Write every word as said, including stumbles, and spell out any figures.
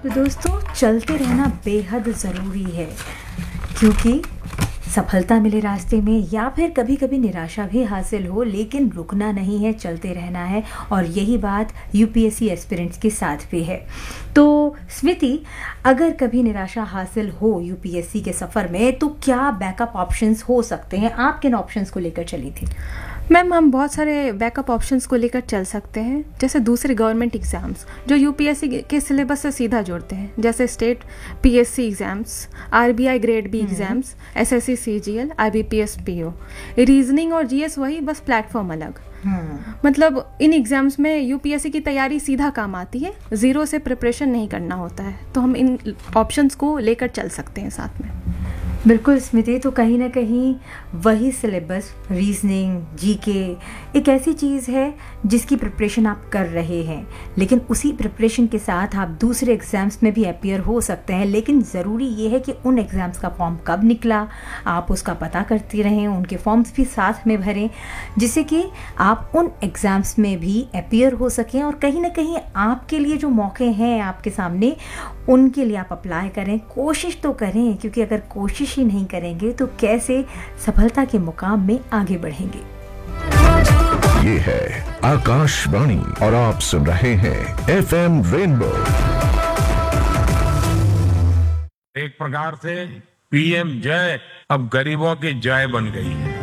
तो दोस्तों, चलते रहना बेहद ज़रूरी है, क्योंकि सफलता मिले रास्ते में या फिर कभी कभी निराशा भी हासिल हो, लेकिन रुकना नहीं है, चलते रहना है। और यही बात यूपीएससी एस्पिरेंट्स के साथ भी है। तो स्मृति, अगर कभी निराशा हासिल हो यूपीएससी के सफ़र में, तो क्या बैकअप ऑप्शंस हो सकते हैं? आप किन ऑप्शंस को लेकर चली थी? मैम, हम बहुत सारे बैकअप ऑप्शंस को लेकर चल सकते हैं, जैसे दूसरे गवर्नमेंट एग्ज़ाम्स जो यूपीएससी के सिलेबस से सीधा जुड़ते हैं, जैसे state PSC exams, RBI grade B exams, SSC CGL, IBPS PO. Reasoning और जीएस वही, बस प्लेटफॉर्म अलग। मतलब इन एग्ज़ाम्स में यूपीएससी की तैयारी सीधा काम आती है, ज़ीरो से प्रिपरेशन नहीं करना होता है। तो हम इन ऑप्शंस को लेकर चल सकते हैं साथ में। बिल्कुल स्मृति, तो कहीं ना कहीं वही सिलेबस, रीजनिंग, जीके एक ऐसी चीज़ है जिसकी प्रिपरेशन आप कर रहे हैं, लेकिन उसी प्रिपरेशन के साथ आप दूसरे एग्ज़ाम्स में भी अपीयर हो सकते हैं। लेकिन ज़रूरी ये है कि उन एग्ज़ाम्स का फॉर्म कब निकला, आप उसका पता करते रहें, उनके फॉर्म्स भी साथ में भरें, जिससे कि आप उन एग्ज़ाम्स में भी अपीयर हो सकें। और कहीं ना कहीं आपके लिए जो मौके हैं आपके सामने, उनके लिए आप अप्लाई करें, कोशिश तो करें, क्योंकि अगर कोशिश ही नहीं करेंगे तो कैसे सफलता के मुकाम में आगे बढ़ेंगे। ये है आकाशवाणी और आप सुन रहे हैं एफएम रेनबो। एक प्रकार से पीएम जय अब गरीबों की जय बन गई है।